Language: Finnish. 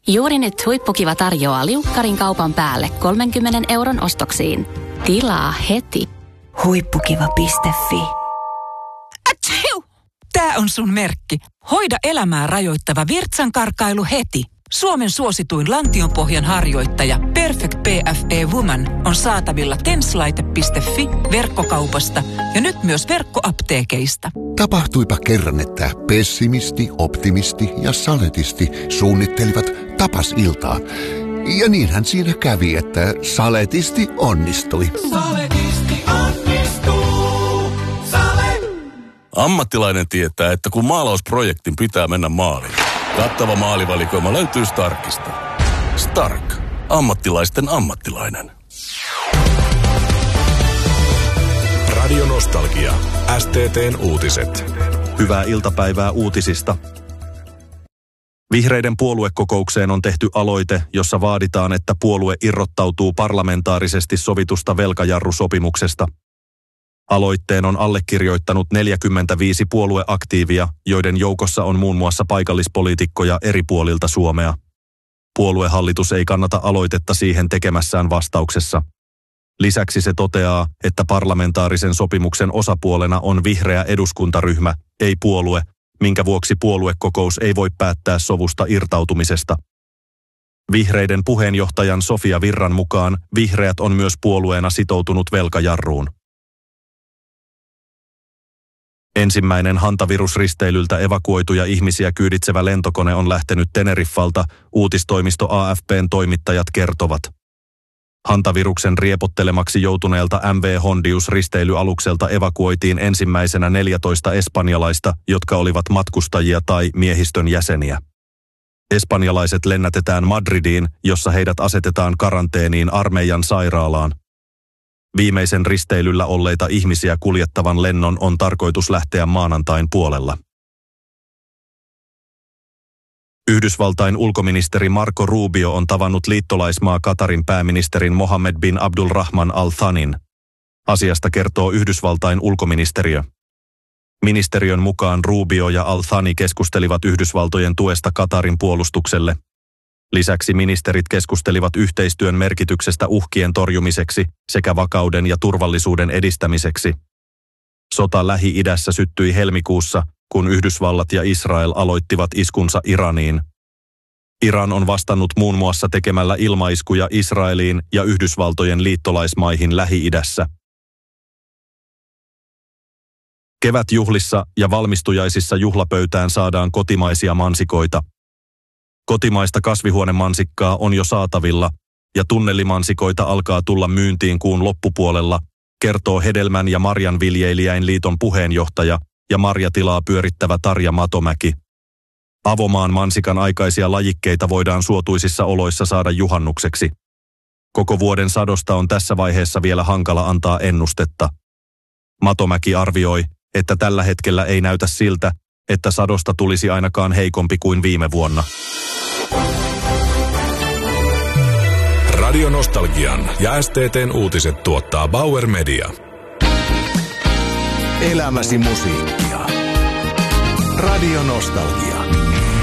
Juuri nyt Huippukiva tarjoaa liukkarin kaupan päälle 30 € ostoksiin. Tilaa heti. Huippukiva.fi. Atsiu! Tää on sun merkki. Hoida elämää rajoittava virtsankarkailu heti. Suomen suosituin lantionpohjan harjoittaja Perfect PFE Woman on saatavilla tenslaite.fi verkkokaupasta ja nyt myös verkkoapteekeista. Tapahtuipa kerran, että pessimisti, optimisti ja saletisti suunnittelivat tapasiltaa. Ja niinhän siinä kävi, että saletisti onnistui. Saletisti onnistuu. Salet! Ammattilainen tietää, että kun maalausprojektin pitää mennä maaliin, kattava maalivalikoima löytyy Starkista. Stark. Ammattilaisten ammattilainen. Radio Nostalgia. STT:n uutiset. Hyvää iltapäivää uutisista. Vihreiden puoluekokoukseen on tehty aloite, jossa vaaditaan, että puolue irrottautuu parlamentaarisesti sovitusta velkajarrusopimuksesta. Aloitteen on allekirjoittanut 45 puolueaktiivia, joiden joukossa on muun muassa paikallispoliitikkoja eri puolilta Suomea. Puoluehallitus ei kannata aloitetta siihen tekemässään vastauksessa. Lisäksi se toteaa, että parlamentaarisen sopimuksen osapuolena on vihreä eduskuntaryhmä, ei puolue, minkä vuoksi puoluekokous ei voi päättää sovusta irtautumisesta. Vihreiden puheenjohtajan Sofia Virran mukaan vihreät on myös puolueena sitoutunut velkajarruun. Ensimmäinen hantavirusristeilyltä evakuoituja ihmisiä kyyditsevä lentokone on lähtenyt Teneriffalta, uutistoimisto AFP:n toimittajat kertovat. Hantaviruksen riepottelemaksi joutuneelta MV Hondius-risteilyalukselta evakuoitiin ensimmäisenä 14 espanjalaista, jotka olivat matkustajia tai miehistön jäseniä. Espanjalaiset lennätetään Madridiin, jossa heidät asetetaan karanteeniin armeijan sairaalaan. Viimeisen risteilyllä olleita ihmisiä kuljettavan lennon on tarkoitus lähteä maanantain puolella. Yhdysvaltain ulkoministeri Marco Rubio on tavannut liittolaismaa Katarin pääministerin Mohammed bin Abdulrahman Al-Thanin. Asiasta kertoo Yhdysvaltain ulkoministeriö. Ministeriön mukaan Rubio ja Al-Thani keskustelivat Yhdysvaltojen tuesta Katarin puolustukselle. Lisäksi ministerit keskustelivat yhteistyön merkityksestä uhkien torjumiseksi sekä vakauden ja turvallisuuden edistämiseksi. Sota Lähi-idässä syttyi helmikuussa, kun Yhdysvallat ja Israel aloittivat iskunsa Iraniin. Iran on vastannut muun muassa tekemällä ilmaiskuja Israeliin ja Yhdysvaltojen liittolaismaihin Lähi-idässä. Kevätjuhlissa ja valmistujaisissa juhlapöytään saadaan kotimaisia mansikoita. Kotimaista kasvihuonemansikkaa on jo saatavilla, ja tunnelimansikoita alkaa tulla myyntiin kuun loppupuolella, kertoo Hedelmän- ja Marjanviljelijäinliiton puheenjohtaja ja marjatilaa pyörittävä Tarja Matomäki. Avomaan mansikan aikaisia lajikkeita voidaan suotuisissa oloissa saada juhannukseksi. Koko vuoden sadosta on tässä vaiheessa vielä hankala antaa ennustetta. Matomäki arvioi, että tällä hetkellä ei näytä siltä, että sadosta tulisi ainakaan heikompi kuin viime vuonna. Radio Nostalgian ja STT:n uutiset tuottaa Bauer Media. Elämäsi musiikkia. Radio Nostalgia.